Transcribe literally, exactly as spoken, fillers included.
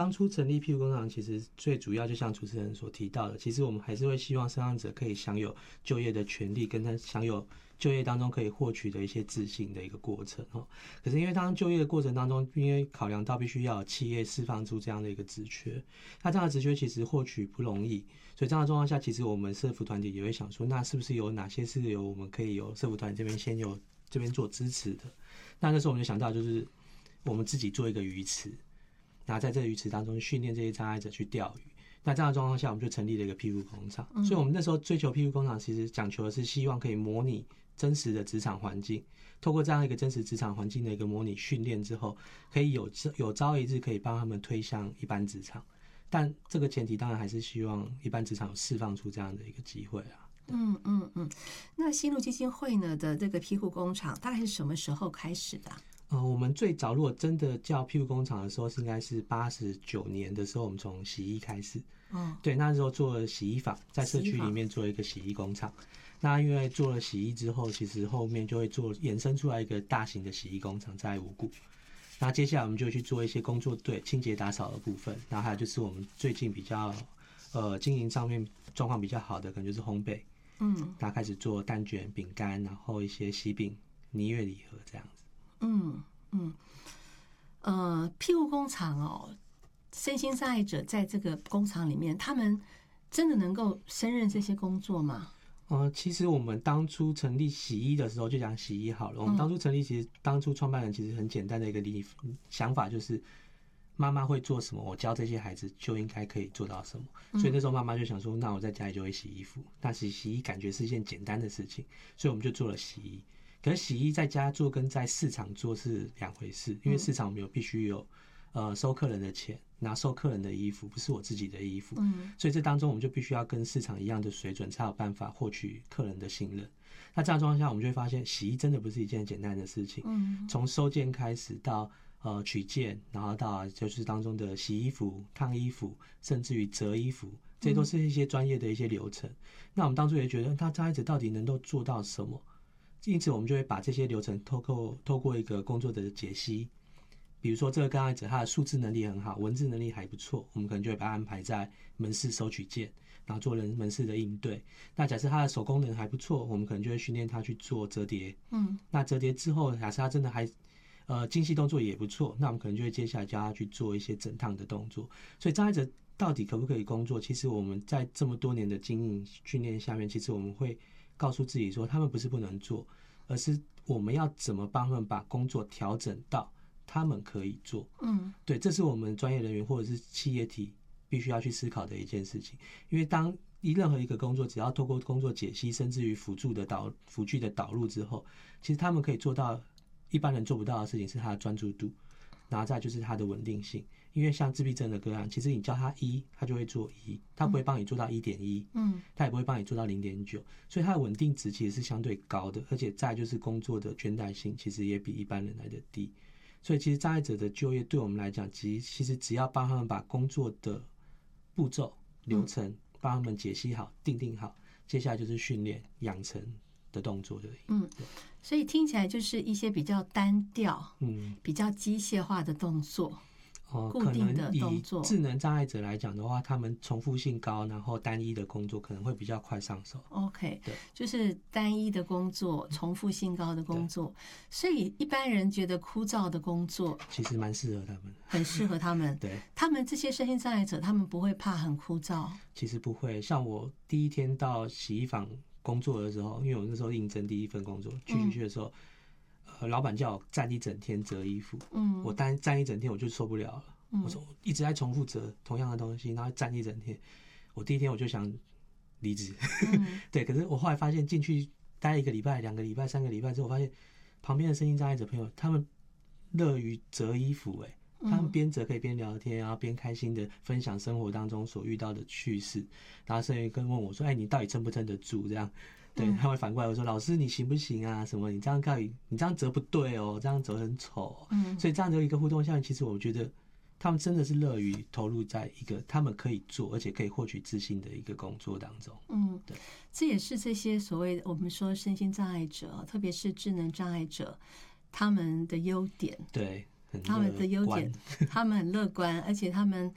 当初成立庇护工厂，其实最主要就像主持人所提到的，其实我们还是会希望身障者可以享有就业的权利，跟他享有就业当中可以获取的一些自信的一个过程。可是因为当就业的过程当中，因为考量到必须要有企业释放出这样的一个职缺，那这样的职缺其实获取不容易，所以这样的状况下，其实我们社福团体也会想说，那是不是有哪些是由我们可以由社福团体这边先有这边做支持的？那那时候我们就想到，就是我们自己做一个鱼池，然后在这个鱼池当中训练这些障碍者去钓鱼。那这样的状况下，我们就成立了一个庇护工厂。所以我们那时候追求庇护工厂，其实讲求的是希望可以模拟真实的职场环境，透过这样一个真实职场环境的一个模拟训练之后，可以有有朝一日可以帮他们推向一般职场。但这个前提当然还是希望一般职场有释放出这样的一个机会啊。 嗯嗯嗯，那新路基金会呢的这个庇护工厂大概是什么时候开始的？ 呃，我们最早如果真的叫庇护工厂的时候，是应该是八十九年的时候，我们从洗衣开始。哦，对，那时候做了洗衣坊，在社区里面做一个洗衣工厂。那因为做了洗衣之后，其实后面就会做衍生出来一个大型的洗衣工厂在五股。那接下来我们就去做一些工作队、清洁打扫的部分。然后还有就是我们最近比较呃经营上面状况比较好的，可能就是烘焙。嗯，大家开始做蛋卷、饼干，然后一些喜饼、蜜月礼盒这样子。 嗯嗯，呃，庇护工厂哦，身心障碍者在这个工厂里面，他们真的能够胜任这些工作吗？ 呃，其实我们当初成立洗衣的时候，就讲洗衣好了。我们当初成立，其实当初创办人其实很简单的一个理想法，就是妈妈会做什么，我教这些孩子就应该可以做到什么。所以那时候妈妈就想说，那我在家里就会洗衣服。那洗洗衣感觉是一件简单的事情，所以我们就做了洗衣。可是洗衣在家做跟在市场做是两回事，因为市场我们有必须有呃收客人的钱，拿收客人的衣服，不是我自己的衣服，嗯，所以这当中我们就必须要跟市场一样的水准，才有办法获取客人的信任。那这样状况下，我们就会发现洗衣真的不是一件简单的事情，嗯，从收件开始到呃取件，然后到就是当中的洗衣服、烫衣服，甚至于折衣服，这些都是一些专业的一些流程。那我们当初也觉得，他障碍者到底能够做到什么？因此我们就会把这些流程透过透过一个工作的解析，比如说这个障碍者他的数字能力很好，文字能力还不错，我们可能就会把他安排在门市收取件，然后做人门市的应对。那假设他的手工能还不错，我们可能就会训练他去做折叠，嗯，那折叠之后假设他真的还呃精细动作也不错，那我们可能就会接下来教他去做一些整烫的动作。所以障碍者到底可不可以工作，其实我们在这么多年的经营训练下面，其实我们会告诉自己说，他们不是不能做，而是我们要怎么帮他们把工作调整到他们可以做。嗯，对，这是我们专业人员或者是企业体必须要去思考的一件事情。因为当任何一个工作只要透过工作解析，甚至于辅助的导辅具的导入之后，其实他们可以做到一般人做不到的事情，是他的专注度，然后再就是它的稳定性。因为像自闭症的个案，其实你教他一，他就会做一，他不会帮你做到一点一，嗯，他也不会帮你做到零点九，所以它的稳定值其实是相对高的，而且再就是工作的倦怠性其实也比一般人来的低。所以其实障碍者的就业对我们来讲，其实其实只要帮他们把工作的步骤流程帮他们解析好、定定好，接下来就是训练养成的动作而已。嗯， 所以听起来就是一些比较单调、嗯，比较机械化的动作。 哦，可能以智能障碍者来讲的话，他们重复性高，然后单一的工作可能会比较快上手。 OK， 对，就是单一的工作、重复性高的工作，所以一般人觉得枯燥的工作， 其实蛮适合他们， 很适合他们。 对， 他们这些身心障碍者，他们不会怕很枯燥。 其实不会，像我第一天到洗衣坊工作的时候，因为我那时候应征第一份工作，去去去的时候。嗯呃，老板叫我站一整天折衣服，嗯，我单站一整天我就受不了了。嗯、我说一直在重复折同样的东西，然后站一整天，我第一天我就想离职。嗯、对，可是我后来发现进去待一个礼拜、两个礼拜、三个礼拜之后，我发现旁边的身心障碍者朋友，他们乐于折衣服、欸，哎，他们边折可以边聊天，然后边开心的分享生活当中所遇到的趣事，然后甚至跟问我说：“哎，你到底撑不撑得住？”这样。对，他会反过来我说：“老师，你行不行啊？什么？你这样可以，你这样折不对哦，这样折很丑、哦。”嗯，所以这样的一个互动下面，其实我觉得他们真的是乐于投入在一个他们可以做而且可以获取自信的一个工作当中。嗯，对， 这也是这些所谓我们说身心障碍者，特别是智能障碍者，他们的优点。 对。 他们的优点，他们很乐观，而且他们